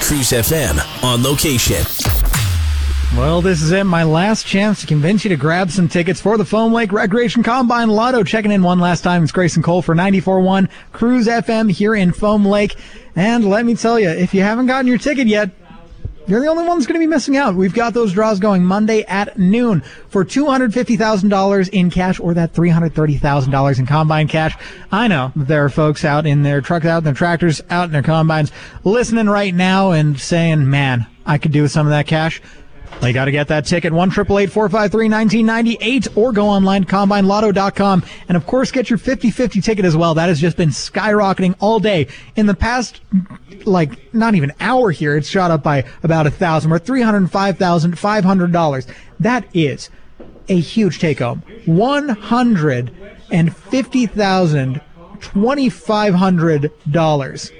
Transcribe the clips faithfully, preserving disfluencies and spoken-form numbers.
Cruise F M on location. Well, this is it. My last chance to convince you to grab some tickets for the Foam Lake Recreation Combine Lotto. Checking in one last time. It's Grayson Cole for ninety-four point one Cruise F M here in Foam Lake. And let me tell you, if you haven't gotten your ticket yet, you're the only one that's going to be missing out. We've got those draws going Monday at noon for two hundred fifty thousand dollars in cash or that three hundred thirty thousand dollars in combine cash. I know there are folks out in their trucks, out in their tractors, out in their combines listening right now and saying, man, I could do with some of that cash. Well, you got to get that ticket, one eight eight eight, four five three, one nine nine eight, or go online to combine lotto dot com. And, of course, get your fifty fifty ticket as well. That has just been skyrocketing all day. In the past, like, not even hour here, it's shot up by about one thousand. We're at three hundred five thousand five hundred dollars. That is a huge take-home. one hundred fifty thousand twenty-five hundred dollars.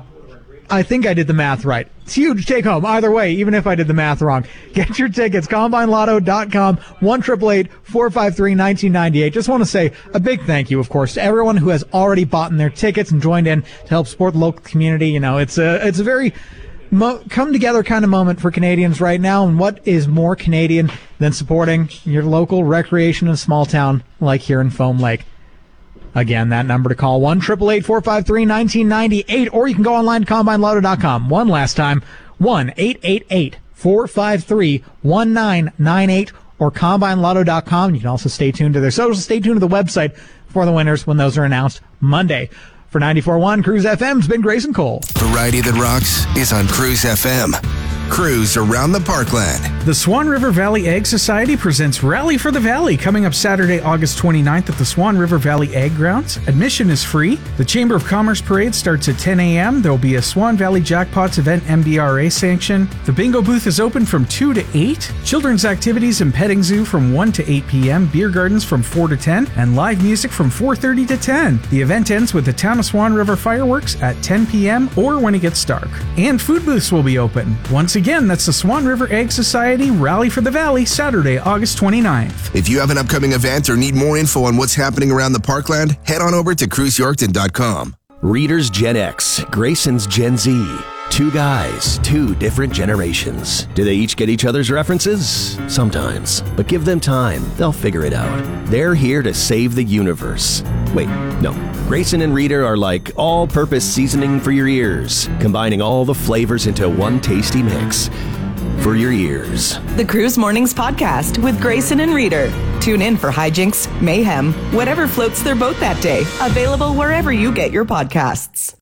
I think I did the math right. It's huge take home. Either way, even if I did the math wrong. Get your tickets, combine lotto dot com, one eight eight eight, four five three, one nine nine eight. Just want to say a big thank you, of course, to everyone who has already bought their tickets and joined in to help support the local community. You know, it's a, it's a very mo- come together kind of moment for Canadians right now. And what is more Canadian than supporting your local recreation in a small town like here in Foam Lake? Again, that number to call, one eight eight eight, four five three, one nine nine eight, or you can go online to combine lotto dot com. One last time, one eight eight eight, four five three, one nine nine eight, or combine lotto dot com. You can also stay tuned to their socials, stay tuned to the website for the winners when those are announced Monday. For ninety-four point one Cruise F M, it's been Grayson Cole. Variety that rocks is on Cruise F M. Cruise around the parkland. The Swan River Valley Ag Society presents Rally for the Valley coming up Saturday, August twenty-ninth at the Swan River Valley Ag Grounds. Admission is free. The Chamber of Commerce Parade starts at ten a.m. There will be a Swan Valley Jackpots event M D R A sanction. The bingo booth is open from two to eight. Children's activities and petting zoo from one to eight p.m. Beer gardens from four to ten. And live music from four thirty to ten. The event ends with the Town of Swan River fireworks at ten p.m. or when it gets dark. And food booths will be open. Once again, Again, that's the Swan River Ag Society Rally for the Valley, Saturday, August twenty-ninth. If you have an upcoming event or need more info on what's happening around the parkland, head on over to cruise yorkton dot com. Reader's Gen X, Grayson's Gen Z. Two guys, two different generations. Do they each get each other's references? Sometimes. But give them time. They'll figure it out. They're here to save the universe. Wait, no. Grayson and Reader are like all-purpose seasoning for your ears, combining all the flavors into one tasty mix for your ears. The Cruise Mornings Podcast with Grayson and Reader. Tune in for hijinks, mayhem, whatever floats their boat that day. Available wherever you get your podcasts.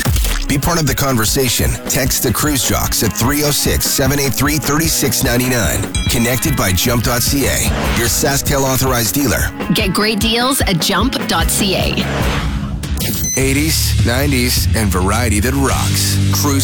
Be part of the conversation. Text the Cruise Jocks at three oh six, seven eight three, three six nine nine. Connected by jump dot c a, your SaskTel authorized dealer. Get great deals at jump dot c a. eighties, nineties, and variety that rocks. Cruise